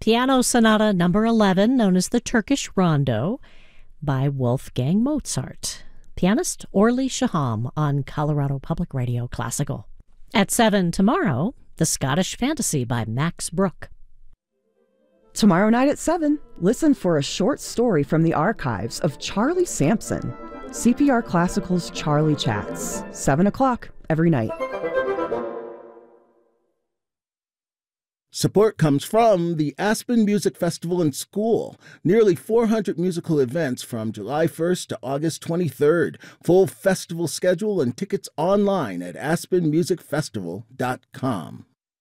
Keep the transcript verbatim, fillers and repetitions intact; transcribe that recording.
Piano Sonata Number eleven, known as the Turkish Rondo, by Wolfgang Mozart. Pianist Orly Shaham on Colorado Public Radio Classical. At seven tomorrow, The Scottish Fantasy by Max Bruch. Tomorrow night at seven, listen for a short story from the archives of Charlie Sampson. C P R Classical's Charlie Chats, seven o'clock every night. Support comes from the Aspen Music Festival and School. Nearly four hundred musical events from July first to August twenty-third. Full festival schedule and tickets online at aspen music festival dot com.